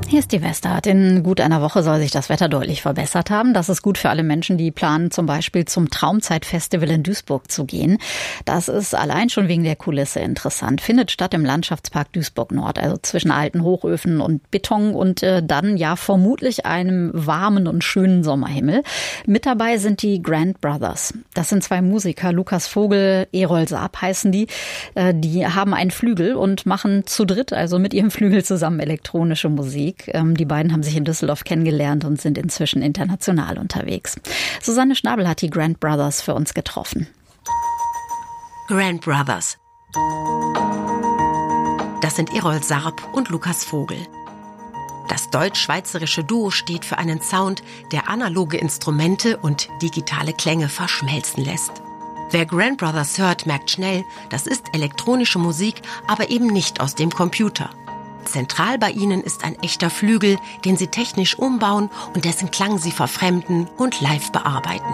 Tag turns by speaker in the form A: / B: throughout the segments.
A: Hier ist die Westart. In gut einer Woche soll sich das Wetter deutlich verbessert haben. Das ist gut für alle Menschen, die planen, zum Beispiel zum Traumzeitfestival in Duisburg zu gehen. Das ist allein schon wegen der Kulisse interessant. Findet statt im Landschaftspark Duisburg Nord, also zwischen alten Hochöfen und Beton und dann ja vermutlich einem warmen und schönen Sommerhimmel. Mit dabei sind die Grand Brothers. Das sind zwei Musiker, Lukas Vogel, Erol Saab heißen die. Die haben einen Flügel und machen zu dritt, also mit ihrem Flügel zusammen elektronische Musik. Die beiden haben sich in Düsseldorf kennengelernt und sind inzwischen international unterwegs. Susanne Schnabel hat die Grand Brothers für uns getroffen.
B: Grand Brothers. Das sind Erol Saab und Lukas Vogel. Das deutsch-schweizerische Duo steht für einen Sound, der analoge Instrumente und digitale Klänge verschmelzen lässt. Wer Grand Brothers hört, merkt schnell, das ist elektronische Musik, aber eben nicht aus dem Computer. Zentral bei ihnen ist ein echter Flügel, den sie technisch umbauen und dessen Klang sie verfremden und live bearbeiten.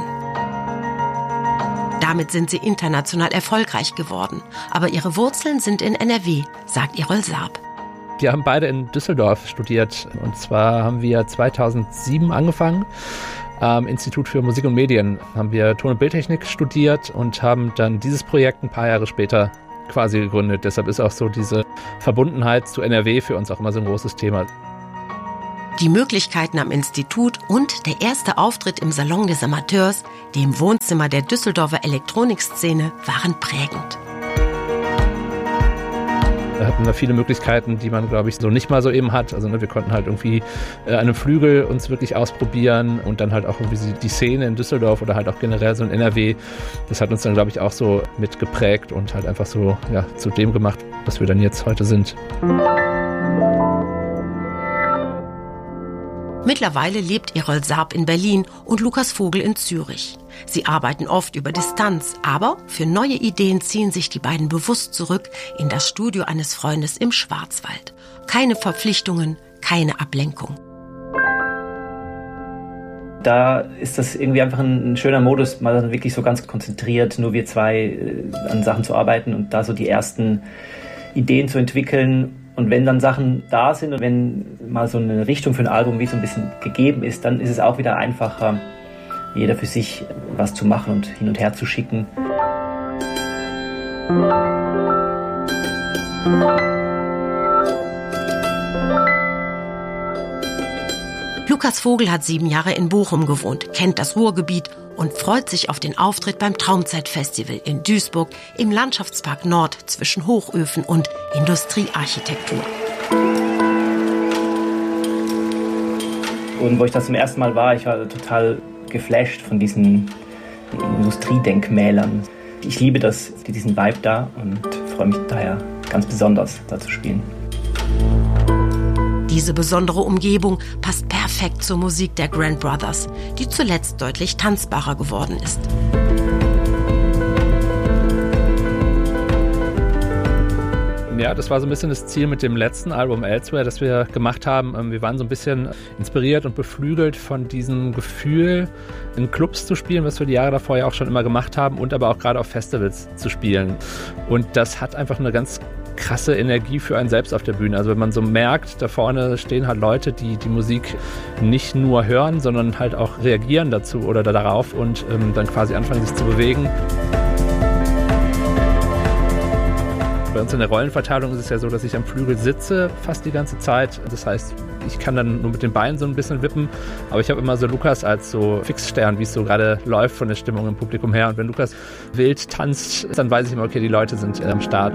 B: Damit sind sie international erfolgreich geworden. Aber ihre Wurzeln sind in NRW, sagt Erol Saab.
C: Wir haben beide in Düsseldorf studiert. Und zwar haben wir 2007 angefangen. Am Institut für Musik und Medien haben wir Ton- und Bildtechnik studiert und haben dann dieses Projekt ein paar Jahre später quasi gegründet. Deshalb ist auch so diese Verbundenheit zu NRW für uns auch immer so ein großes Thema.
B: Die Möglichkeiten am Institut und der erste Auftritt im Salon des Amateurs, dem Wohnzimmer der Düsseldorfer Elektronikszene, waren prägend.
C: Da hatten wir viele Möglichkeiten, die man, glaube ich, so nicht mal so eben hat. Also wir konnten halt irgendwie an einem Flügel uns wirklich ausprobieren und dann halt auch irgendwie die Szene in Düsseldorf oder halt auch generell so in NRW. Das hat uns dann, glaube ich, auch so mitgeprägt und halt einfach so zu dem gemacht, was wir dann jetzt heute sind.
B: Mittlerweile lebt Erol Saab in Berlin und Lukas Vogel in Zürich. Sie arbeiten oft über Distanz, aber für neue Ideen ziehen sich die beiden bewusst zurück in das Studio eines Freundes im Schwarzwald. Keine Verpflichtungen, keine Ablenkung.
D: Da ist das irgendwie einfach ein schöner Modus, mal wirklich so ganz konzentriert, nur wir zwei an Sachen zu arbeiten und da so die ersten Ideen zu entwickeln. Und wenn dann Sachen da sind und wenn mal so eine Richtung für ein Album wie so ein bisschen gegeben ist, dann ist es auch wieder einfacher, jeder für sich was zu machen und hin und her zu schicken.
B: Lukas Vogel hat 7 Jahre in Bochum gewohnt, kennt das Ruhrgebiet und freut sich auf den Auftritt beim Traumzeitfestival in Duisburg im Landschaftspark Nord zwischen Hochöfen und Industriearchitektur.
D: Und wo ich das zum ersten Mal war, ich war total geflasht von diesen Industriedenkmälern. Ich liebe diesen Vibe da und freue mich daher ganz besonders, da zu spielen.
B: Diese besondere Umgebung passt perfekt zur Musik der Grand Brothers, die zuletzt deutlich tanzbarer geworden ist.
C: Ja, das war so ein bisschen das Ziel mit dem letzten Album Elsewhere, das wir gemacht haben. Wir waren so ein bisschen inspiriert und beflügelt von diesem Gefühl, in Clubs zu spielen, was wir die Jahre davor ja auch schon immer gemacht haben und aber auch gerade auf Festivals zu spielen. Und das hat einfach eine ganz krasse Energie für einen selbst auf der Bühne. Also wenn man so merkt, da vorne stehen halt Leute, die die Musik nicht nur hören, sondern halt auch reagieren dazu oder darauf und dann quasi anfangen, sich zu bewegen. Bei uns in der Rollenverteilung ist es ja so, dass ich am Flügel sitze fast die ganze Zeit. Das heißt, ich kann dann nur mit den Beinen so ein bisschen wippen. Aber ich habe immer so Lukas als so Fixstern, wie es so gerade läuft von der Stimmung im Publikum her. Und wenn Lukas wild tanzt, dann weiß ich immer, okay, die Leute sind am Start.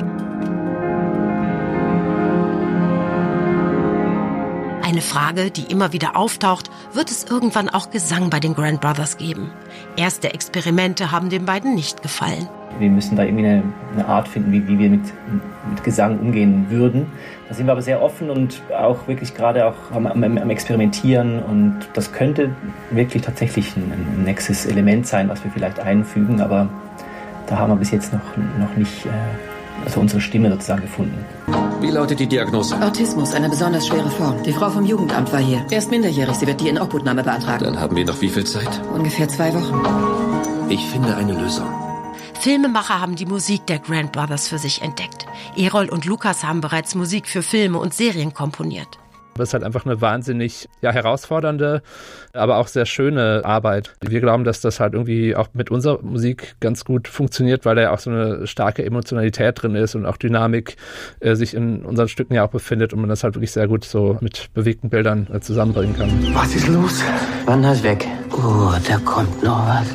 B: Eine Frage, die immer wieder auftaucht, wird es irgendwann auch Gesang bei den Grand Brothers geben? Erste Experimente haben den beiden nicht gefallen.
D: Wir müssen da irgendwie eine Art finden, wie wir mit Gesang umgehen würden. Da sind wir aber sehr offen und auch wirklich gerade auch am Experimentieren. Und das könnte wirklich tatsächlich ein nächstes Element sein, was wir vielleicht einfügen. Aber da haben wir bis jetzt noch nicht unsere Stimme sozusagen gefunden.
E: Wie lautet die Diagnose?
F: Autismus, eine besonders schwere Form. Die Frau vom Jugendamt war hier. Er ist minderjährig, sie wird die Inobhutnahme beantragen.
E: Dann haben wir noch wie viel Zeit?
F: Ungefähr 2 Wochen.
E: Ich finde eine Lösung.
B: Filmemacher haben die Musik der Grand Brothers für sich entdeckt. Erol und Lukas haben bereits Musik für Filme und Serien komponiert.
C: Das ist halt einfach eine wahnsinnig herausfordernde, aber auch sehr schöne Arbeit. Wir glauben, dass das halt irgendwie auch mit unserer Musik ganz gut funktioniert, weil da ja auch so eine starke Emotionalität drin ist und auch Dynamik sich in unseren Stücken ja auch befindet und man das halt wirklich sehr gut so mit bewegten Bildern zusammenbringen kann.
G: Was ist los?
F: Wanda ist weg.
G: Da kommt noch was.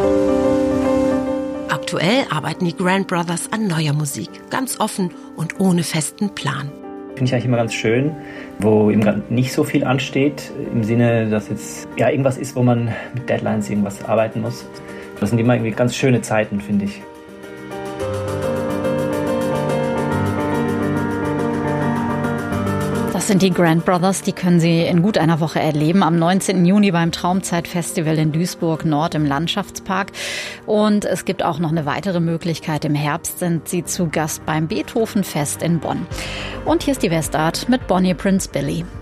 B: Aktuell arbeiten die Grant Brothers an neuer Musik, ganz offen und ohne festen Plan.
D: Finde ich eigentlich immer ganz schön, wo eben gerade nicht so viel ansteht, im Sinne, dass jetzt irgendwas ist, wo man mit Deadlines irgendwas arbeiten muss. Das sind immer irgendwie ganz schöne Zeiten, finde ich.
A: Das sind die Grant Brothers, die können Sie in gut einer Woche erleben. Am 19. Juni beim Traumzeit-Festival in Duisburg Nord im Landschaftspark. Und es gibt auch noch eine weitere Möglichkeit. Im Herbst sind Sie zu Gast beim Beethoven-Fest in Bonn. Und hier ist die Westart mit Bonnie Prince Billy.